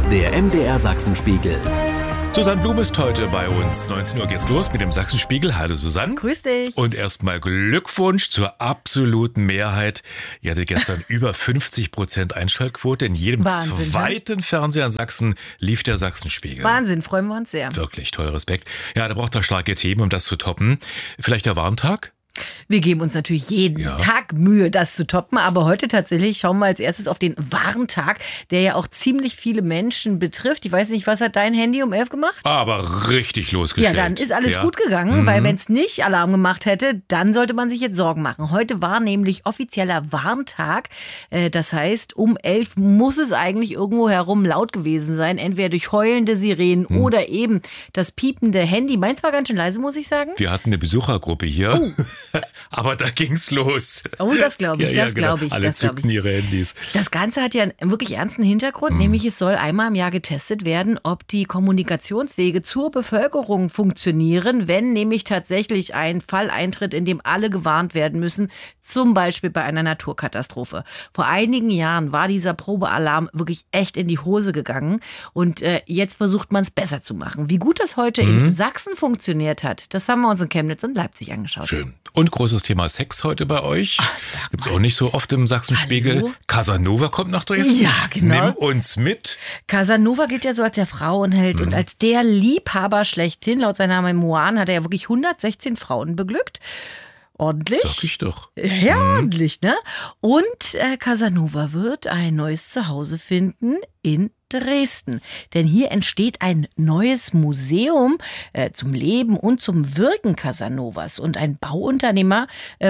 Der MDR Sachsenspiegel. Susanne Blum ist heute bei uns. 19 Uhr geht's los mit dem Sachsenspiegel. Hallo Susanne. Grüß dich. Und erstmal Glückwunsch zur absoluten Mehrheit. Ihr hattet gestern über 50% Einschaltquote. In jedem zweiten Fernseher in Sachsen lief der Sachsenspiegel. Wahnsinn, freuen wir uns sehr. Wirklich, toll, Respekt. Ja, da braucht er starke Themen, um das zu toppen. Vielleicht der Warntag? Wir geben uns natürlich jeden Tag Mühe, das zu toppen. Aber heute tatsächlich schauen wir als erstes auf den Warntag, der ja auch ziemlich viele Menschen betrifft. Ich weiß nicht, was hat dein Handy um 11 gemacht? Aber richtig losgestellt. Ja, dann ist alles gut gegangen, weil wenn es nicht Alarm gemacht hätte, dann sollte man sich jetzt Sorgen machen. Heute war nämlich offizieller Warntag. Das heißt, um 11 muss es eigentlich irgendwo herum laut gewesen sein. Entweder durch heulende Sirenen oder eben das piepende Handy. Meins war ganz schön leise, muss ich sagen. Wir hatten eine Besuchergruppe hier. Aber da ging's los. Oh, das glaube ich, glaube ich. Alle zückten ihre Handys. Das Ganze hat ja einen wirklich ernsten Hintergrund, nämlich es soll einmal im Jahr getestet werden, ob die Kommunikationswege zur Bevölkerung funktionieren, wenn nämlich tatsächlich ein Fall eintritt, in dem alle gewarnt werden müssen, zum Beispiel bei einer Naturkatastrophe. Vor einigen Jahren war dieser Probealarm wirklich echt in die Hose gegangen und jetzt versucht man es besser zu machen. Wie gut das heute in Sachsen funktioniert hat, das haben wir uns in Chemnitz und Leipzig angeschaut. Schön. Und großes Thema Sex heute bei euch. Gibt's auch nicht so oft im Sachsenspiegel. Hallo? Casanova kommt nach Dresden. Ja, genau. Nimm uns mit. Casanova gilt ja so als der Frauenheld und als der Liebhaber schlechthin. Laut seiner Memoiren hat er ja wirklich 116 Frauen beglückt. Ordentlich. Sag ich doch. Ja, ordentlich, ne? Und Casanova wird ein neues Zuhause finden in Dresden. Denn hier entsteht ein neues Museum zum Leben und zum Wirken Casanovas. Und ein Bauunternehmer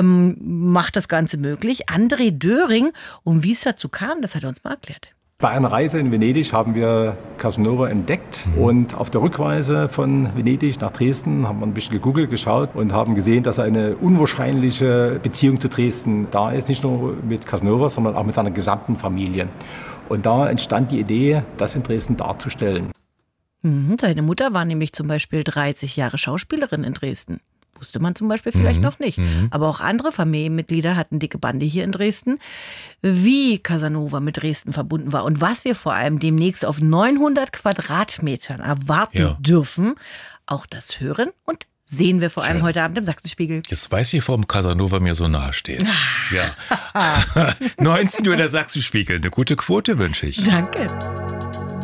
macht das Ganze möglich. André Döring. Und wie es dazu kam, das hat er uns mal erklärt. Bei einer Reise in Venedig haben wir Casanova entdeckt und auf der Rückreise von Venedig nach Dresden haben wir ein bisschen gegoogelt, geschaut und haben gesehen, dass eine unwahrscheinliche Beziehung zu Dresden da ist, nicht nur mit Casanova, sondern auch mit seiner gesamten Familie. Und da entstand die Idee, das in Dresden darzustellen. Seine Mutter war nämlich zum Beispiel 30 Jahre Schauspielerin in Dresden. Wusste man zum Beispiel vielleicht noch nicht. Aber auch andere Familienmitglieder hatten dicke Bande hier in Dresden. Wie Casanova mit Dresden verbunden war und was wir vor allem demnächst auf 900 Quadratmetern erwarten dürfen, auch das hören und sehen wir vor allem heute Abend im Sachsenspiegel. Jetzt weiß ich, warum Casanova mir so nahe steht. Ja. 19 Uhr der Sachsenspiegel. Eine gute Quote wünsche ich. Danke.